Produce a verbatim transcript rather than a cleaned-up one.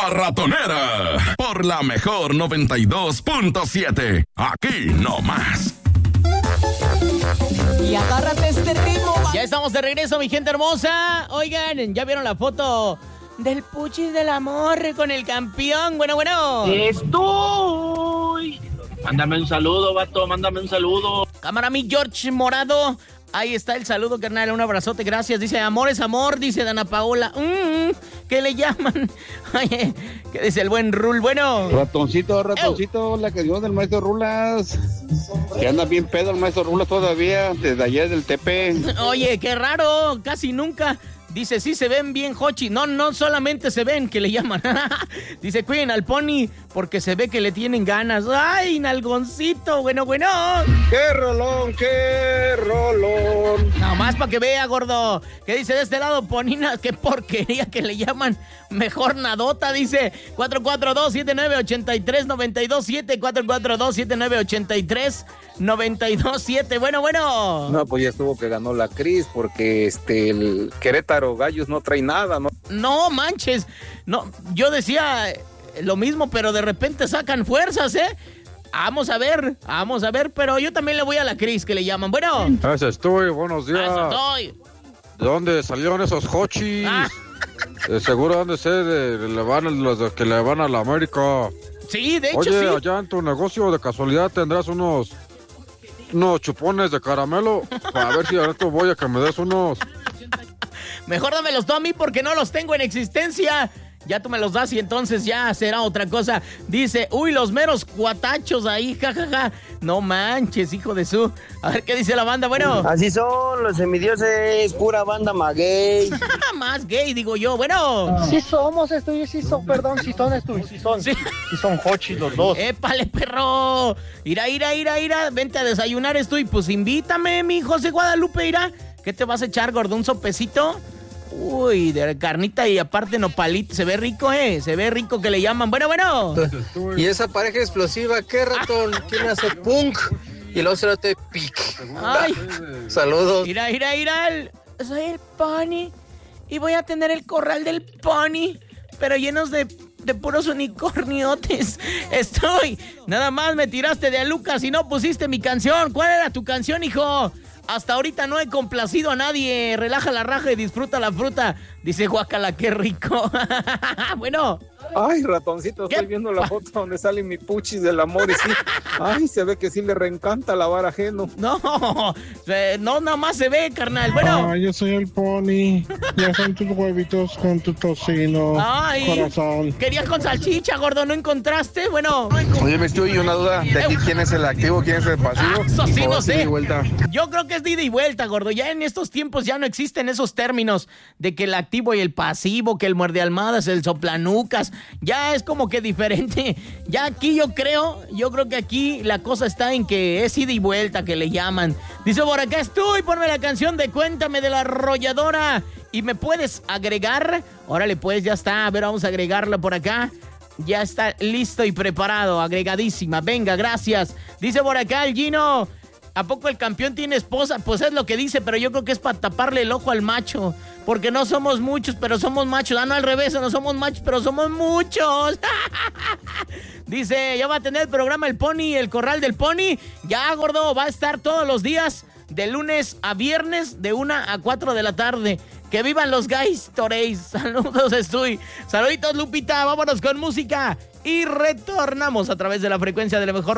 La Ratonera, por la mejor noventa y dos punto siete. Aquí no más. Y agárrate este ritmo. Ya estamos de regreso, mi gente hermosa. Oigan, ¿ya vieron la foto del Puchis del Amor con el campeón? Bueno, bueno. Estoy. Mándame un saludo, vato, mándame un saludo. Cámara, mi George Morado. Ahí está el saludo, carnal, un abrazote, gracias. Dice, amor es amor, dice Dana Paola. Mm, ¿Qué le llaman? Oye, ¿qué dice el buen Rul? Bueno. Ratoncito, ratoncito, la canción del maestro Rulas. Que anda bien pedo el maestro Rulas todavía, desde ayer del Tepe. Oye, qué raro, casi nunca. Dice, sí se ven bien hochi. No, no solamente se ven, que le llaman. Dice, cuiden al pony porque se ve que le tienen ganas. ¡Ay, nalgoncito! Bueno, bueno. ¡Qué rolón, qué rolón! Nada más para que vea, gordo. ¿Qué dice de este lado, Ponina? Qué porquería que le llaman mejor nadota. Dice, cuatro cuatro dos, siete nueve ocho tres, nueve dos siete. cuatro cuatro dos, siete nueve ocho tres, nueve dos siete. Bueno, bueno. No, pues ya estuvo que ganó la Cris porque este, el Querétaro Gallos no trae nada, ¿no? No manches, no, yo decía lo mismo, pero de repente sacan fuerzas, ¿eh? Vamos a ver, vamos a ver, pero yo también le voy a la Cris que le llaman. Bueno. Eso estoy, buenos días. Eso estoy. ¿De dónde salieron esos hochis? Ah. De seguro han de ser de, de, le van, los de que le van a la América. Sí, de hecho Oye, sí. allá en tu negocio de casualidad tendrás unos unos chupones de caramelo para ver si ahora voy a que me des unos. Mejor dámelos tú a mí porque no los tengo en existencia. Ya tú me los das y entonces ya será otra cosa. Dice, uy, los meros cuatachos ahí, jajaja. Ja, ja. No manches, hijo de su. A ver qué dice la banda, bueno. Así son los semidioses, pura banda maguey. Más gay, digo yo, bueno. Sí somos, estoy, sí son, perdón, sí son, estoy, sí son. Sí, sí son hochis los dos. ¡Épale, perro! Ira, ira, ira, ira, vente a desayunar, estoy. Pues invítame, mi José Guadalupe, ira. ¿Qué te vas a echar, gordo? ¿Un sopecito? Uy, de carnita y aparte nopalito. Se ve rico, ¿eh? Se ve rico que le llaman. Bueno, bueno. Y esa pareja explosiva, ¿qué ratón? ¿Quién hace punk? Y luego se lo te pic. Ay. Saludos. Mira, mira, mira. Soy el pony. Y voy a tener el corral del pony. Pero llenos de, de puros unicorniotes. Estoy. Nada más me tiraste de a Lucas y no pusiste mi canción. ¿Cuál era tu canción, hijo? Hasta ahorita no he complacido a nadie. Relaja la raja y disfruta la fruta. Dice guacala, qué rico. Bueno. Ay, ratoncito, estoy viendo la foto donde sale mi Puchis del Amor y sí. Ay, se ve que sí le reencanta lavar ajeno. No, no, nada más se ve, carnal. Bueno. Ay, yo soy el pony. Ya son tus huevitos con tu tocino. Ay, corazón. Querías con salchicha, gordo, ¿no encontraste? Bueno. Oye, me estoy una duda. ¿De aquí quién es el activo, quién es el pasivo? Ah, eso sí, no sé. Vuelta. Yo creo que es de ida y vuelta, gordo. Ya en estos tiempos ya no existen esos términos de que el activo y el pasivo, que el muerde almohadas, el soplanucas. Ya es como que diferente. Ya aquí yo creo, yo creo que aquí la cosa está en que es ida y vuelta que le llaman. Dice por acá estoy, ponme la canción de Cuéntame de la Arrolladora. Y me puedes agregar. Órale pues, ya está. A ver, vamos a agregarla por acá. Ya está listo y preparado, agregadísima. Venga, gracias. Dice por acá el Gino, ¿a poco el campeón tiene esposa? Pues es lo que dice, pero yo creo que es para taparle el ojo al macho. Porque no somos muchos, pero somos machos. Ah, no, al revés, no somos machos, pero somos muchos. Dice, ya va a tener el programa El Pony, el Corral del Pony. Ya, gordo, va a estar todos los días, de lunes a viernes, de una a cuatro de la tarde. Que vivan los guys toreis. Saludos, estoy. Saluditos, Lupita. Vámonos con música. Y retornamos a través de la frecuencia de la mejor